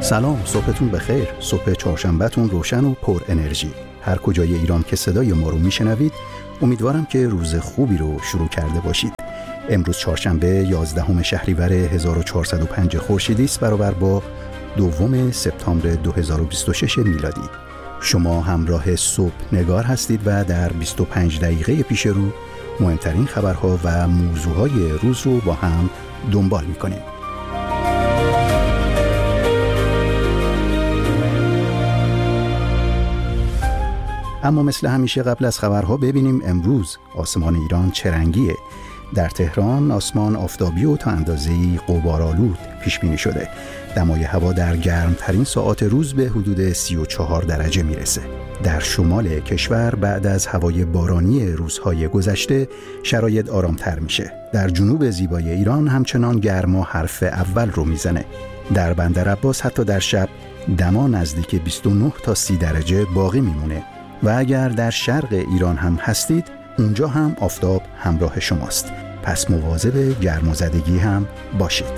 سلام، صبحتون بخیر. صبح چهارشنبه‌تون روشن و پر انرژی. هر کجای ایران که صدای ما رو میشنوید، امیدوارم که روز خوبی رو شروع کرده باشید. امروز چهارشنبه 11 شهریور 1405 خورشیدی است، برابر با 2 سپتامبر 2026 میلادی. شما همراه صبح نگار هستید و در 25 دقیقه پیش رو مهمترین خبرها و موضوعهای روز رو با هم دنبال می‌کنیم. اما مثل همیشه قبل از خبرها ببینیم امروز آسمان ایران چه رنگیه. در تهران آسمان آفتابی و تا اندازه‌ای غبارآلود پیش بینی شده. دمای هوا در گرمترین ساعات روز به حدود 34 درجه میرسه. در شمال کشور بعد از هوای بارانی روزهای گذشته شرایط آرامتر میشه. در جنوب زیبای ایران همچنان گرما حرف اول رو میزنه. در بندر عباس حتی در شب دما نزدیک 29 تا 30 درجه باقی میمونه. و اگر در شرق ایران هم هستید، اونجا هم آفتاب همراه شماست. پس مواظب گرمازدگی هم باشید.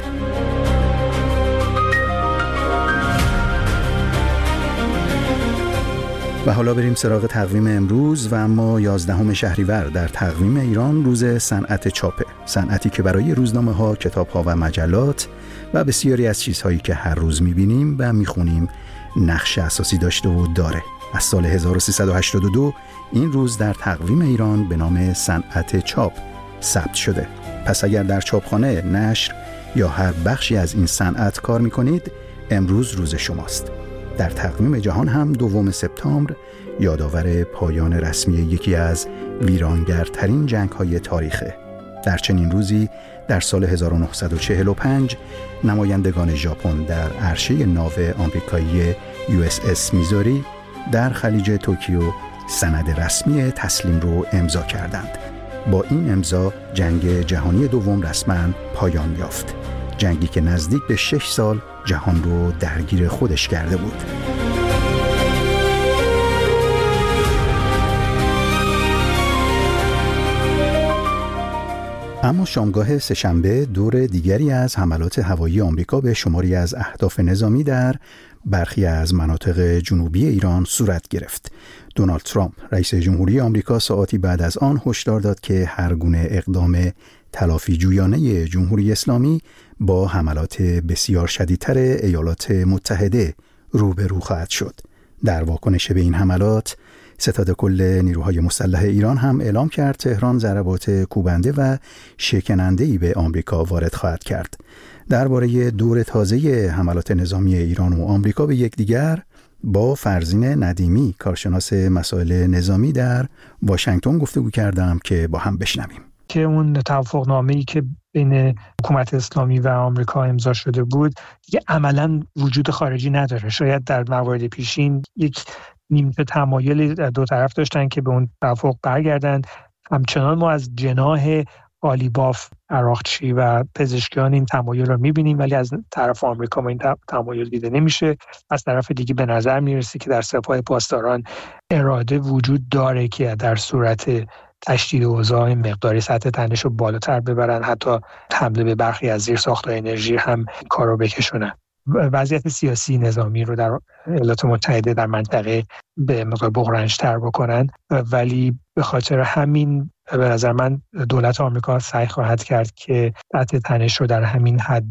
و حالا بریم سراغ تقویم امروز و اما 11 شهریور در تقویم ایران روز صنعت چاپه. صنعتی که برای روزنامه‌ها، کتاب‌ها و مجلات و بسیاری از چیزهایی که هر روز می‌بینیم و می‌خونیم نقش اساسی داشته و داره. از سال 1382 این روز در تقویم ایران به نام صنعت چاپ ثبت شده. پس اگر در چاپخانه، نشر یا هر بخشی از این صنعت کار می‌کنید، امروز روز شماست. در تقویم جهان هم 2 سپتامبر یادآور پایان رسمی یکی از ویرانگرترین جنگ‌های تاریخه. در چنین روزی در سال 1945 نمایندگان ژاپن در عرشه ناو آمریکایی USS میزوری در خلیج توکیو سند رسمی تسلیم رو امضا کردند. با این امضا جنگ جهانی دوم رسما پایان یافت. جنگی که نزدیک به 6 سال جهان رو درگیر خودش کرده بود. اما شامگاه سه‌شنبه دور دیگری از حملات هوایی آمریکا به شماری از اهداف نظامی در برخی از مناطق جنوبی ایران صورت گرفت. دونالد ترامپ رئیس جمهوری آمریکا ساعاتی بعد از آن هشدار داد که هر گونه اقدام تلافی جویانه جمهوری اسلامی با حملات بسیار شدیدتر ایالات متحده روبرو خواهد شد. در واکنش به این حملات ستاد کل نیروهای مسلح ایران هم اعلام کرد تهران ضربات کوبنده و شکننده‌ای به آمریکا وارد خواهد کرد. درباره دور تازه حملات نظامی ایران و آمریکا به یکدیگر با فرزین ندیمی، کارشناس مسائل نظامی در واشنگتن گفتگو کردم که با هم بشنویم. که اون توافقنامه‌ای که بین حکومت اسلامی و آمریکا امضا شده بود دیگه عملاً وجود خارجی نداره. شاید در موارد پیشین یک نیمه تمایلی دو طرف داشتن که به اون توافق برگردن. همچنان ما از جناح قالیباف، عراقچی و پزشکیان این تمایل رو می‌بینیم، ولی از طرف آمریکا ما این تمایل دیده نمیشه. از طرف دیگه به نظر میرسه که در سپاه پاسداران اراده وجود داره که در صورت تشدید اوضاع مقداری سطح تنش رو بالاتر ببرن، حتی حمله به برخی از زیرساخت‌های انرژی هم کارو بکشونن. وضعیت سیاسی نظامی رو در ایالات متحده در منطقه به مقدار بحران‌تر بکنن، ولی به خاطر همین به نظر من دولت آمریکا سعی خواهد کرد که سطح تنش رو در همین حد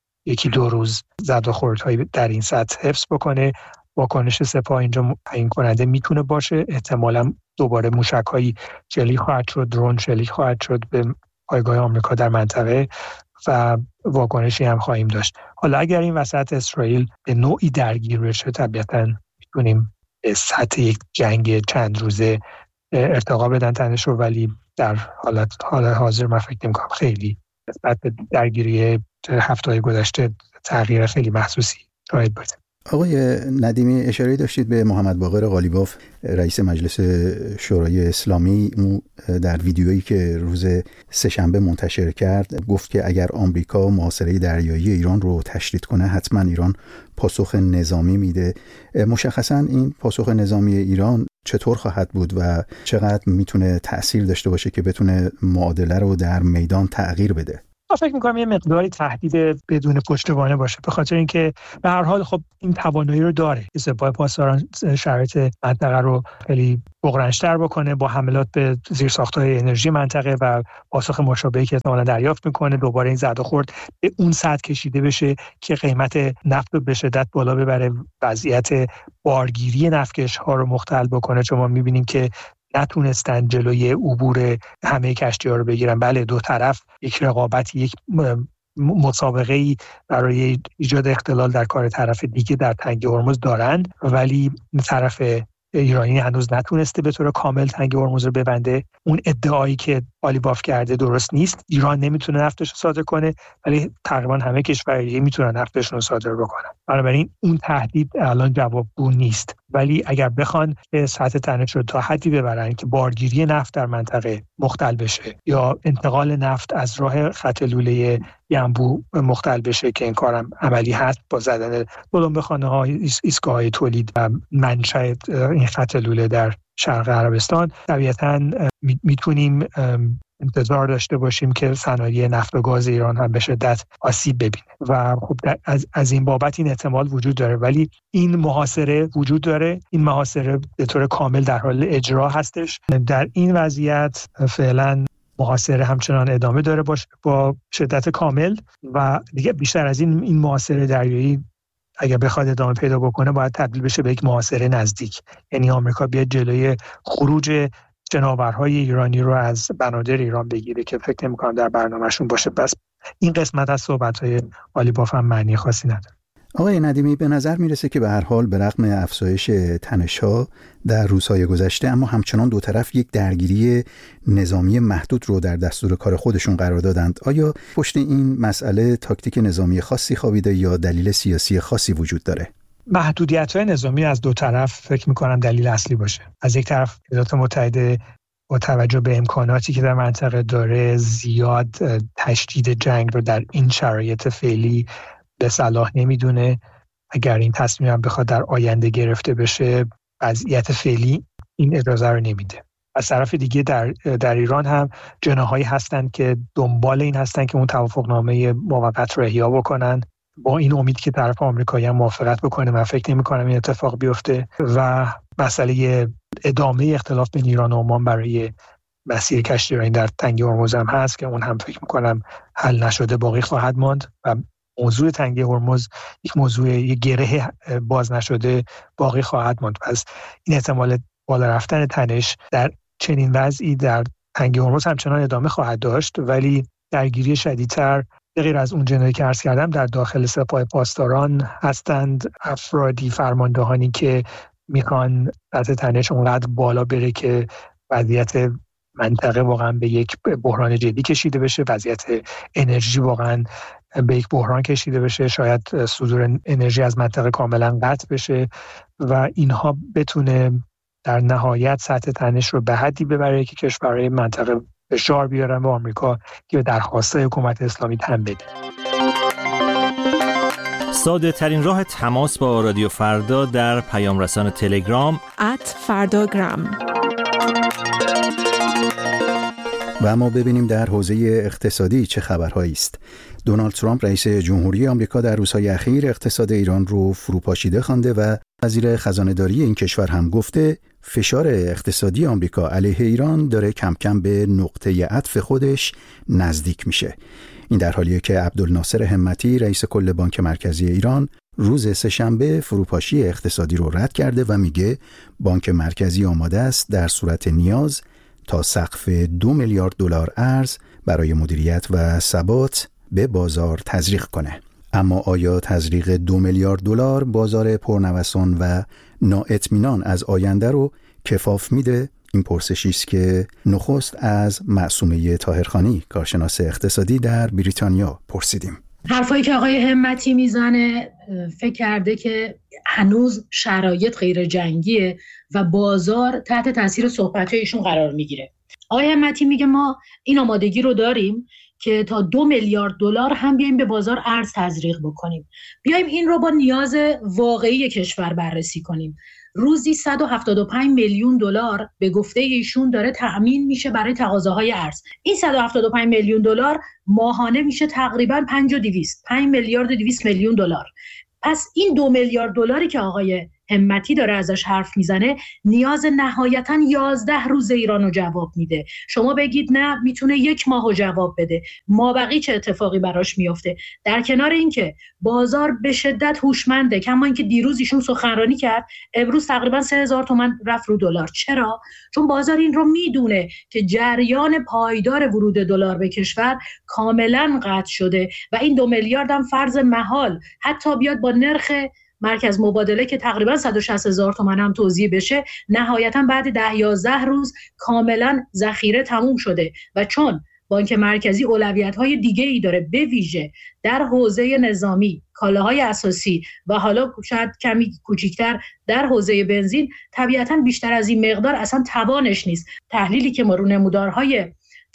1-2 روز زد و خوردهایی در این سطح حفظ بکنه. واکنش سپاه اینجا تعیین کننده میتونه باشه. احتمالاً دوباره موشک‌هایی شلیک خواهد شد، درون شلیک خواهد شد به پایگاه آمریکا در منطقه و واکنشی هم خواهیم داشت. حالا اگر این وسط اسرائیل به نوعی درگیر بشه، طبیعتاً میتونیم به سطح یک جنگ چند روزه ارتقا بدن تنش رو، ولی در حال حاضر من فکر نمی‌کنم خیلی نسبت به درگیری هفته‌های گذشته تغییر خیلی محسوسی شاید باشه. آقای ندیمی، اشاره داشتید به محمد باقر قالیباف، رئیس مجلس شورای اسلامی. در ویدیویی که روز سه‌شنبه منتشر کرد گفت که اگر آمریکا محاصره دریایی ایران رو تشدید کنه، حتما ایران پاسخ نظامی میده. مشخصا این پاسخ نظامی ایران چطور خواهد بود و چقدر میتونه تأثیر داشته باشه که بتونه معادله رو در میدان تغییر بده؟ من فکر می‌کنم یه مقداری تهدید بدون پشتوانه باشه، به خاطر اینکه به هر حال خب این توانایی رو داره که سپاه پاسداران شرایط منطقه رو خیلی بغرنج‌تر بکنه با حملات به زیرساخت‌های انرژی منطقه و پاسخ مشابهی که احتمالاً دریافت می‌کنه. دوباره این زد و خورد به اون سطح کشیده بشه که قیمت نفت به شدت بالا ببره، وضعیت بارگیری نفتکش‌ها رو مختل بکنه، چون ما می‌بینیم که نتونستن جلوی عبور همه کشتی‌ها رو بگیرن. بله دو طرف یک رقابتی، یک مسابقه‌ای برای ایجاد اختلال در کار طرف دیگه در تنگه هرمز دارن، ولی طرف ایرانی هنوز نتونسته به طور کامل تنگه هرمز رو ببنده. اون ادعایی که آلیباف کرده درست نیست. ایران نمیتونه نفتش رو صادر کنه، ولی تقریبا همه کشورها میتونن نفتشون رو صادر بکنن. بنابراین اون تهدید الان جوابگو نیست. ولی اگر بخوان سطح تنش رو تا حدی ببرن که بارگیری نفت در منطقه مختل بشه یا انتقال نفت از راه خط لوله ینبوع مختل بشه، که این کارم عملی هست با زدن بلومبه‌خانه‌ها، ایستگاه‌های تولید و منشأ این خط لوله در شرق عربستان، طبیعتاً میتونیم انتظار داشته باشیم که صنایع نفت و گاز ایران هم به شدت آسیب ببینه و خب از این بابت این احتمال وجود داره. ولی این محاصره وجود داره، این محاصره به طور کامل در حال اجرا هستش. در این وضعیت فعلا محاصره همچنان ادامه داره با شدت کامل و دیگه بیشتر از این محاصره دریایی اگر بخواد ادامه پیدا بکنه باید تبدیل بشه به یک محاصره نزدیک، یعنی آمریکا بیاد جلوی خروج جناورهای ایرانی رو از بنادر ایران بگیره که فکر نمی‌کنم در برنامه‌شون باشه. بس این قسمت از صحبت‌های آلیباف هم معنی خاصی نداره. آقای ندیمی، به نظر میرسه که به هر حال به رغم افزایش تنش‌ها در روزهای گذشته، اما همچنان دو طرف یک درگیری نظامی محدود رو در دستور کار خودشون قرار دادند. آیا پشت این مسئله تاکتیک نظامی خاصی خوابیده یا دلیل سیاسی خاصی وجود داره؟ محدودیت‌های نظامی از دو طرف فکر می‌کنم دلیل اصلی باشه. از یک طرف ایالات متحده با توجه به امکاناتی که در منطقه داره زیاد تشدید جنگ رو در این شرایط فعلی به صلاح نمیدونه. اگر این تصمیم هم بخواد در آینده گرفته بشه، وضعیت فعلی این اجازه رو نمیده. از طرف دیگه در ایران هم جناحایی هستن که دنبال این هستن که اون توافقنامه موقت رو احیا بکنن، با این امید که طرف آمریکایی هم موافقت بکنه. من فکر نمی‌کنم این اتفاق بیفته و مسئله ادامه اختلاف بین ایران و عمان برای مسیر کشتیرانی در تنگه هرمز هم هست که اون هم فکر می‌کنم حل نشده باقی خواهد ماند و موضوع تنگه هرمز یک موضوع، یک گره باز نشده باقی خواهد ماند. پس این احتمال بالا رفتن تنش در چنین وضعی در تنگه هرمز همچنان ادامه خواهد داشت، ولی درگیری شدیدتر غیر از اون جنایی که عرض کردم در داخل سپاه پاسداران هستند. افرادی، فرماندهانی که میخوان سطح تنش اونقدر بالا بره که وضعیت منطقه واقعا به یک بحران جدی کشیده بشه، وضعیت انرژی واقعا به یک بحران کشیده بشه، شاید صدور انرژی از منطقه کاملا قطع بشه و اینها بتونه در نهایت سطح تنش رو به حدی ببره که کشورهای منطقه فشار بیارن به آمریکا که به درخواست حکومت اسلامی تن بده. ساده ترین راه تماس با رادیو فردا در پیام رسان تلگرام @فرdagram. و اما ببینیم در حوزه اقتصادی چه خبرهایی است. دونالد ترامپ رئیس جمهوری آمریکا در روزهای اخیر اقتصاد ایران رو فروپاشیده خوانده و وزیر خزانه‌داری این کشور هم گفته فشار اقتصادی آمریکا علیه ایران داره کم کم به نقطه عطف خودش نزدیک میشه. این در حالیه که عبدالناصر همتی رئیس کل بانک مرکزی ایران روز سه‌شنبه فروپاشی اقتصادی رو رد کرده و میگه بانک مرکزی آماده است در صورت نیاز تا سقف 2 میلیارد دلار ارز برای مدیریت و ثبات به بازار تزریق کنه. اما آیا تزریق 2 میلیارد دلار بازار پرنوسان و نااطمینان از آینده رو کفاف میده؟ این پرسشی است که نخست از معصومه طاهرخانی کارشناس اقتصادی در بریتانیا پرسیدیم. حرفایی که آقای همتی میزنه فکر کرده که هنوز شرایط غیر جنگیه و بازار تحت تاثیر صحبت‌های ایشون قرار میگیره. آقای همتی میگه ما این آمادگی رو داریم که تا 2 میلیارد دلار هم بیایم به بازار ارز تزریق بکنیم. بیایم این رو با نیاز واقعی کشور بررسی کنیم. روزی 175 میلیون دلار به گفته ایشون داره تأمین میشه برای تقاضاهای ارز. این 175 میلیون دلار ماهانه میشه تقریباً 5 میلیارد و 200 میلیون دلار. پس این 2 میلیارد دلاری که آقای همتی داره ازش حرف میزنه نیاز نهایتاً 11 روز ایرانو جواب میده. شما بگید نه میتونه 1 ماهو جواب بده، مابقی چه اتفاقی براش میفته؟ در کنار اینکه بازار به شدت هوشمنده، کما اینکه دیروز ایشون سخنرانی کرد امروز تقریبا 3000 تومان رفت رو دلار. چرا؟ چون بازار این رو میدونه که جریان پایدار ورود دلار به کشور کاملا قطع شده و این 2 میلیارد هم فرض محال حتی بیاد با نرخ مرکز مبادله که تقریبا 160,000 تومان هم توزیع بشه، نهایتا بعد 10-11 روز کاملا ذخیره تموم شده. و چون بانک مرکزی اولویت‌های دیگه‌ای داره، به ویژه در حوزه نظامی، کالاهای اساسی و حالا شاید کمی کوچیک‌تر در حوزه بنزین، طبیعتاً بیشتر از این مقدار اصلا توانش نیست. تحلیلی که ما رو نمودارهای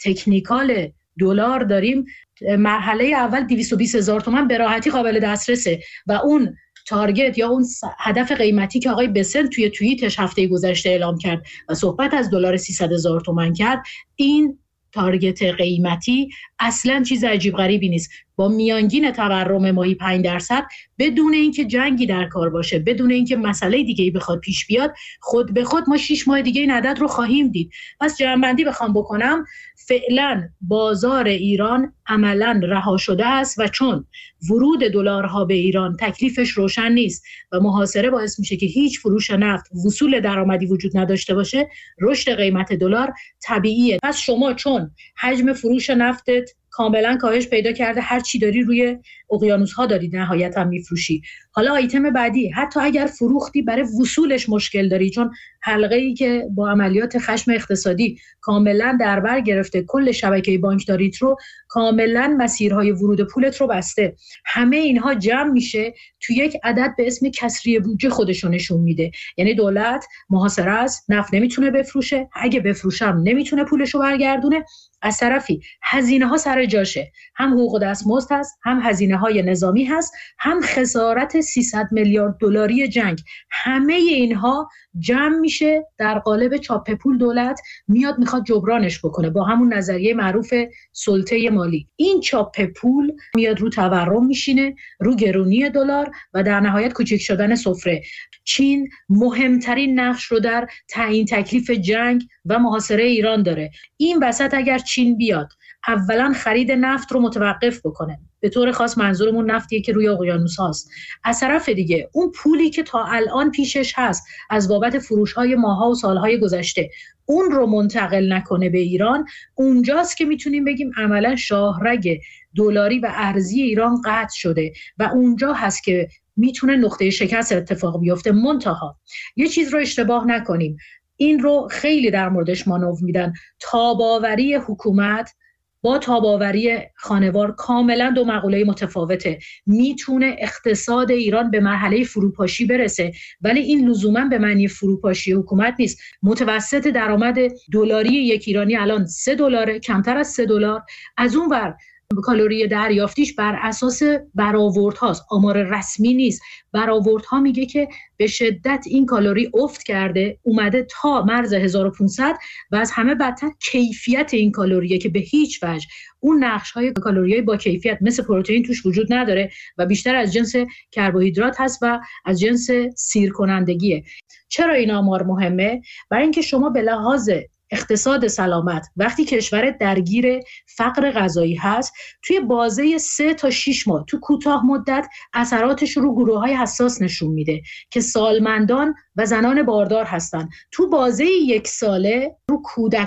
تکنیکال دلار داریم، مرحله اول 220,000 تومان به راحتی قابل دسترسه و اون تارگت یا اون هدف قیمتی که آقای بسل توی توییتش هفته گذشته اعلام کرد و صحبت از دلار 300,000 تومان کرد، این تارگت قیمتی اصلا چیز عجیب غریبی نیست. با میانگین تورم ماهی 5% بدون اینکه جنگی در کار باشه، بدون اینکه مسئله دیگه‌ای بخواد پیش بیاد، خود به خود ما 6 ماه دیگه این عدد رو خواهیم دید. پس جمع‌بندی بخوام بکنم، فعلا بازار ایران عملاً رها شده است و چون ورود دلارها به ایران تکلیفش روشن نیست و محاصره باعث میشه که هیچ فروش نفت، وصول درآمدی وجود نداشته باشه، رشد قیمت دلار طبیعیه. پس شما چون حجم فروش نفتت کاملا کاهش پیدا کرده، هر چی داری روی اقیانوس‌ها داری نهایتا میفروشی. حالا آیتم بعدی، حتی اگر فروختی برای وصولش مشکل داری، چون حلقه‌ای که با عملیات خشم اقتصادی کاملا در بر گرفته کل شبکه بانکداریت رو، کاملا مسیرهای ورود پولت رو بسته. همه اینها جمع میشه تو یک عدد به اسم کسری بودجه خودشو نشون میده. یعنی دولت محاصره است، نفت نمیتونه بفروشه، اگه بفروشم نمیتونه پولشو برگردونه. از طرفی هزینه ها سر جاشه، هم حقوق دستمزد هست، هم هزینه های نظامی هست، هم خسارت 300 میلیارد دلاری جنگ. همه اینها جمع میشه در قالب چاپ پول. دولت میاد میخواد جبرانش بکنه با همون نظریه معروف سلطه مالی. این چاپ پول میاد رو تورم میشینه، رو گرونی دلار و در نهایت کوچک شدن سفره. چین مهمترین نقش رو در تعیین تکلیف جنگ و محاصره ایران داره. این وسط اگر چین بیاد اولا خرید نفت رو متوقف بکنه، به طور خاص منظورمون نفتیه که روی اقیانوس هاست، از طرف دیگه اون پولی که تا الان پیشش هست از بابت فروش‌های ماها و سالهای گذشته اون رو منتقل نکنه به ایران، اونجاست که میتونیم بگیم عملا شاهرگ دلاری و ارزی ایران قطع شده و اونجا هست که میتونه نقطه شکست اتفاق بیفته. منتها یه چیز رو اشتباه نکنیم، این رو خیلی در موردش مانور میدن، تاباوری حکومت با تاباوری خانوار کاملا دو مقوله متفاوته. میتونه اقتصاد ایران به مرحله فروپاشی برسه، ولی این لزوما به معنی فروپاشی حکومت نیست. متوسط درآمد دلاری یک ایرانی الان $3، کمتر از $3. از اون ور کالری دریافتیش بر اساس برآوردهاست، آمار رسمی نیست. برآوردها میگه که به شدت این کالری افت کرده، اومده تا مرز 1500 و از همه بدتر کیفیت این کالریه که به هیچ وجه اون نقش‌های کالری‌های با کیفیت مثل پروتئین توش وجود نداره و بیشتر از جنس کربوهیدرات هست و از جنس سیر کنندگیه. چرا این آمار مهمه؟ برای اینکه شما به لحاظ اقتصاد سلامت وقتی کشور درگیر فقر غذایی هست، توی بازه 3 تا 6 ماه تو کوتاه مدت اثراتش رو گروه‌های حساس نشون میده که سالمندان و زنان باردار هستن. تو بازه 1 ساله رو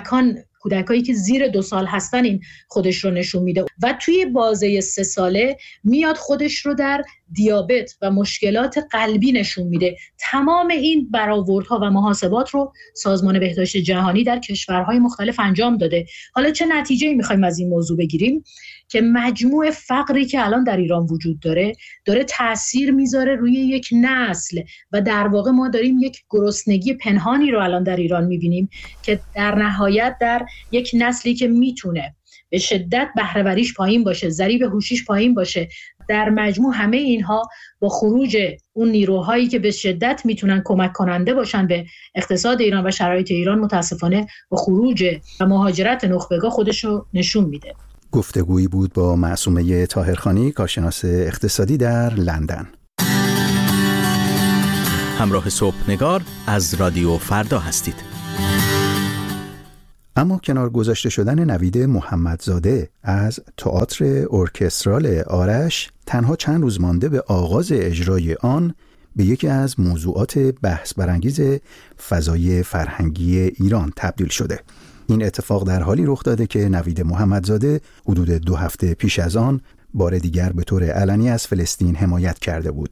کودکایی که زیر 2 سال هستن این خودش رو نشون میده و توی بازه 3 ساله میاد خودش رو در دیابت و مشکلات قلبی نشون میده. تمام این برآوردها و محاسبات رو سازمان بهداشت جهانی در کشورهای مختلف انجام داده. حالا چه نتیجه‌ای می‌خوایم از این موضوع بگیریم؟ که مجموع فقری که الان در ایران وجود داره تأثیر میذاره روی یک نسل و در واقع ما داریم یک گرسنگی پنهانی رو الان در ایران میبینیم که در نهایت در یک نسلی که میتونه به شدت بهره‌وریش پایین باشه، ضریب هوشیش پایین باشه، در مجموع همه اینها با خروج اون نیروهایی که به شدت میتونن کمک کننده باشن به اقتصاد ایران و شرایط ایران، متاسفانه با خروج و مهاجرت نخبگاه خودشو نشون میده. گفتگویی بود با معصومه طاهرخانی، کارشناس اقتصادی در لندن. همراه صبحنگار از رادیو فردا هستید. اما کنار گذاشته شدن نوید محمدزاده از تئاتر ارکسترال آرش تنها چند روز مانده به آغاز اجرای آن به یکی از موضوعات بحث برانگیز فضای فرهنگی ایران تبدیل شده. این اتفاق در حالی رخ داده که نوید محمدزاده حدود 2 هفته پیش از آن بار دیگر به طور علنی از فلسطین حمایت کرده بود.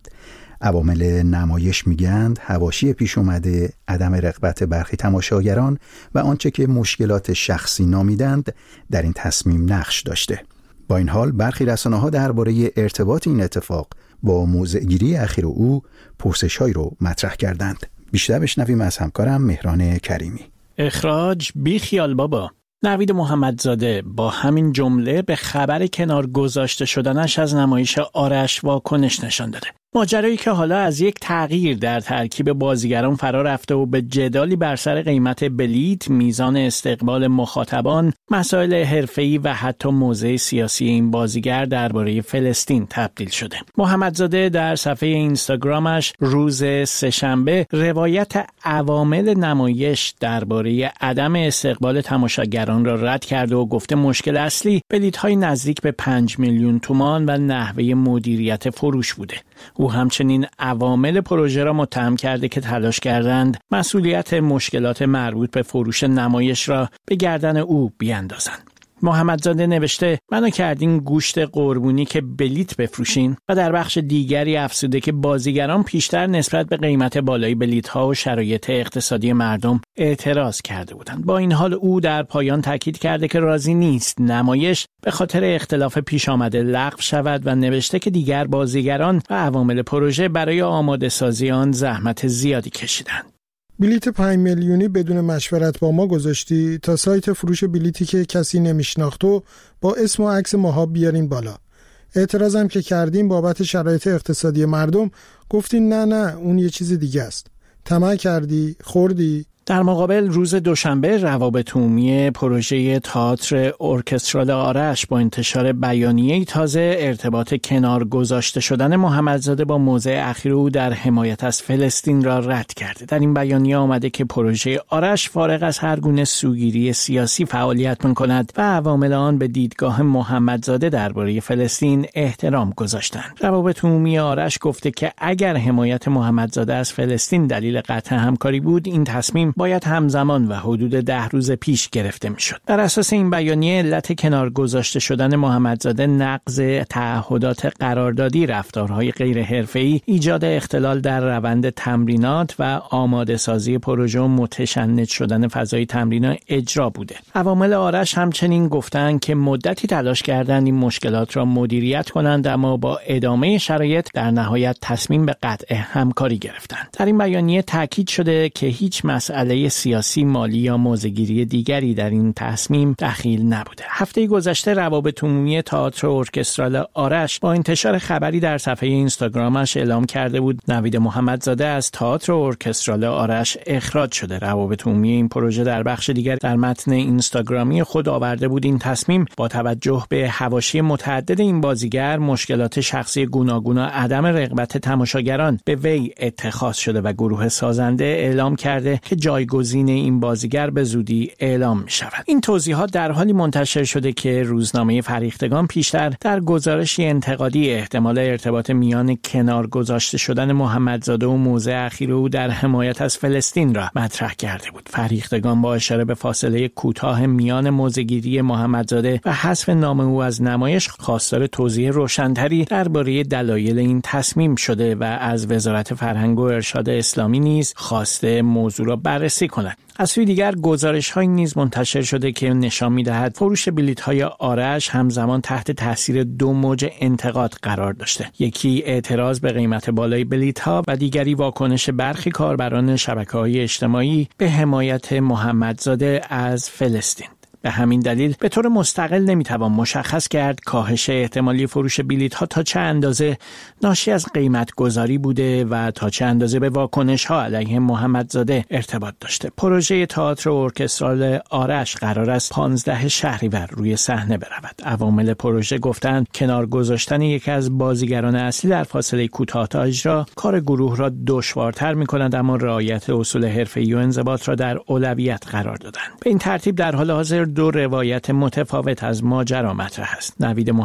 عوامل نمایش میگند حواشی پیش اومده، عدم رغبت برخی تماشاگران و آنچه که مشکلات شخصی نامیدند در این تصمیم نقش داشته. با این حال برخی رسانه‌ها درباره ارتباط این اتفاق با موضع‌گیری اخیر او پرسش‌هایی رو مطرح کردند. بیشتر بشنویم از همکارم مهران کریمی. اخراج بی خیال بابا. نوید محمدزاده با همین جمله به خبر کنار گذاشته شدنش از نمایش آرش واکنش نشان داده. ماجرایی که حالا از یک تغییر در ترکیب بازیگران فرا رفته و به جدالی بر سر قیمت بلیت، میزان استقبال مخاطبان، مسائل حرفه‌ای و حتی موضع سیاسی این بازیگر درباره فلسطین تبدیل شده. محمدزاده در صفحه اینستاگرامش روز سه‌شنبه روایت عوامل نمایش درباره عدم استقبال تماشاگران را رد کرده و گفته مشکل اصلی بلیت‌های نزدیک به 5 میلیون تومان و نحوه مدیریت فروش بوده. او همچنین عوامل پروژه را متهم کرده که تلاش کردند مسئولیت مشکلات مربوط به فروش نمایش را به گردن او بیاندازند. محمدزاده نوشته منو کردین گوشت قربونی که بلیت بفروشین و در بخش دیگری افزوده که بازیگران پیشتر نسبت به قیمت بالای بلیت‌ها و شرایط اقتصادی مردم اعتراض کرده بودند. با این حال او در پایان تاکید کرده که راضی نیست نمایش به خاطر اختلاف پیش آمده لغو شود و نوشته که دیگر بازیگران و عوامل پروژه برای آماده سازی آن زحمت زیادی کشیدند. بلیت 5 میلیونی بدون مشورت با ما گذاشتی تا سایت فروش بلیتی که کسی نمیشناخت و با اسم و عکس ماها بیارین بالا. اعتراضم که کردیم بابت شرایط اقتصادی مردم گفتین نه اون یه چیز دیگه است. طمع کردی، خوردی. در مقابل روز دوشنبه روابط عمومی پروژه تئاتر ارکسترال آرش با انتشار بیانیه‌ای تازه ارتباط کنار گذاشته شدن محمدزاده با موضع اخیر او در حمایت از فلسطین را رد کرده. در این بیانیه آمده که پروژه آرش فارغ از هر گونه سوگیری سیاسی فعالیت می‌کند و عوامل آن به دیدگاه محمدزاده درباره فلسطین احترام گذاشتند. روابط عمومی آرش گفته که اگر حمایت محمدزاده از فلسطین دلیل قطع همکاری بود، این تصمیم باید همزمان و حدود 10 روز پیش گرفته میشد. در اساس این بیانیه علت کنار گذاشته شدن محمدزاده نقض تعهدات قراردادی، رفتارهای غیر حرفه‌ای، ایجاد اختلال در روند تمرینات و آماده سازی پروژه و متشنج شدن فضای تمرین اجرا بوده. عوامل آرش همچنین گفتند که مدتی تلاش کردند این مشکلات را مدیریت کنند، اما با ادامه شرایط در نهایت تصمیم به قطع همکاری گرفتند. در این بیانیه تاکید شده که هیچ مسئله سیاسی، مالی یا موضع‌گیری دیگری در این تصمیم دخیل نبوده. هفته گذشته روابط عمومی تئاتر ارکسترال آرش با انتشار خبری در صفحه اینستاگرامش اعلام کرده بود نوید محمدزاده از تئاتر ارکسترال آرش اخراج شده. روابط عمومی این پروژه در بخش دیگر در متن اینستاگرامی خود آورده بود این تصمیم با توجه به حواشی متعدد این بازیگر، مشکلات شخصی گوناگون و عدم رغبت تماشاگران به وی اتخاذ شده و گروه سازنده اعلام کرده که جایگزین این بازیگر به زودی اعلام می شود. این توضیحات در حالی منتشر شده که روزنامه فریختگان پیشتر در گزارشی انتقادی احتمال ارتباط میان کنار گذاشته شدن محمدزاده و موضع اخیر او در حمایت از فلسطین را مطرح کرده بود. فریختگان با اشاره به فاصله کوتاه میان موضع‌گیری محمدزاده و حذف نام او از نمایش خواستار توضیح روشن‌تری درباره دلایل این تصمیم شده و از وزارت فرهنگ و ارشاد اسلامی نیز خواسته موضوع را بررسی کند. از سوی دیگر گزارش‌هایی نیز منتشر شده که نشان می‌دهد فروش بلیط‌های آرش همزمان تحت تاثیر 2 موج انتقاد قرار داشته. یکی اعتراض به قیمت بالای بلیط‌ها و دیگری واکنش برخی کاربران شبکه‌های اجتماعی به حمایت محمدزاده از فلسطین. به همین دلیل به طور مستقل نمیتوان مشخص کرد کاهش احتمالی فروش بلیط‌ها تا چه اندازه ناشی از قیمت گذاری بوده و تا چه اندازه به واکنش‌ها علیه محمدزاده ارتباط داشته. پروژه تئاتر ارکسترال آرش قرار است 15 شهریور روی صحنه برود. عوامل پروژه گفتند کنار گذاشتن یکی از بازیگران اصلی در فاصله کوتاه تا اجرا کار گروه را دشوارتر می‌کند، اما رعایت اصول حرفه‌ای و انضباط را در اولویت قرار دادند. به این ترتیب در حال حاضر دو روایت متفاوت از ماجرا مطرح است. نوید